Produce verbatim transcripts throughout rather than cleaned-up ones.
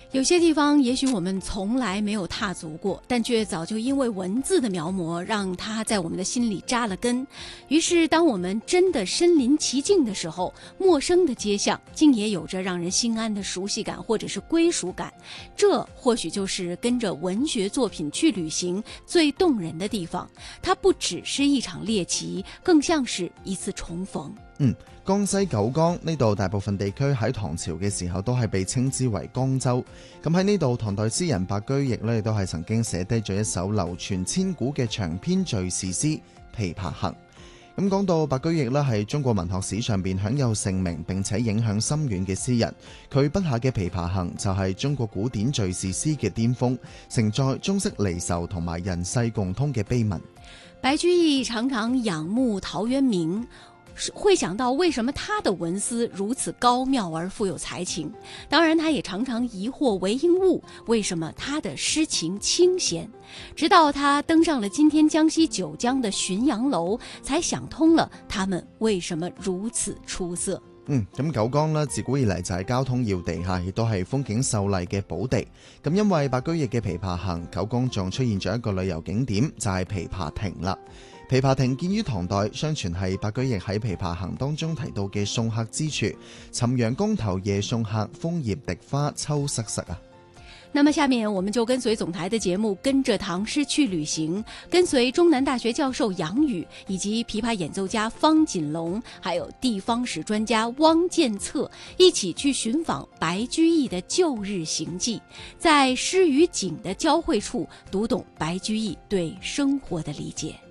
有些地方也许我们从来没有踏足过，但却早就因为文字的描摹让它在我们的心里扎了根。于是当我们真的身临其境的时候，陌生的街巷竟也有着让人心安的熟悉感或者是归属感。这或许就是跟着文学作品去旅行最动人的地方，它不只是一场獵奇，更像是一次重逢。 嗯，江西九江呢度大部分地區喺唐朝嘅時候都係被稱之為江州。咁喺呢度，唐代詩人白居易呢亦都係曾經寫低咗一首流傳千古嘅長篇敘事詩《琵琶行》。咁講到白居易呢係中國文學史上邊享有盛名並且影響深遠嘅詩人，佢筆下嘅《琵琶行》就係中國古典敘事詩嘅巔峰，承載中式離愁同埋人世共通嘅悲憫。 白居易常常仰慕陶淵明，会想到为什么他的文思如此高妙而富有才情。当然他也常常疑惑韦应物为什么他的诗情清闲，直到他登上了今天江西九江的浔阳楼，才想通了他們為什麼如此出色。 嗯，咁九江呢自古以嚟就係交通要地嚇，亦都係風景秀麗嘅寶地。咁因為白居易嘅《琵琶行》，九江仲出現咗一個旅遊景點，就係琵琶亭啦。琵琶亭建於唐代，相傳係白居易喺《琵琶行》當中提到嘅送客之處。潯陽江頭夜送客，楓葉荻花秋瑟瑟啊。 那麼下面我們就跟隨總台的節目，跟着唐詩去旅行，跟隨中南大學教授楊宇，以及琵琶演奏家方錦龍，還有地方史專家汪建策，一起去尋訪白居易的舊日行跡，在詩與景的交匯處，讀懂白居易對生活的理解。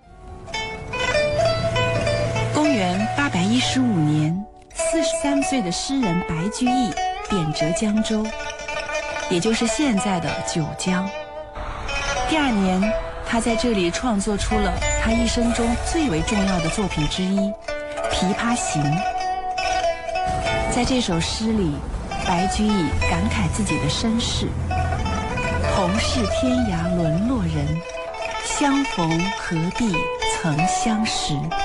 公元八百一十五年，四十三歲的詩人白居易貶謫江州，也就是現在的九江。第二年，他在這裡創作出了他一生中最為重要的作品之一《琵琶行》。在這首詩裡，白居易感慨自己的身世：同是天涯淪落人，相逢何必曾相識。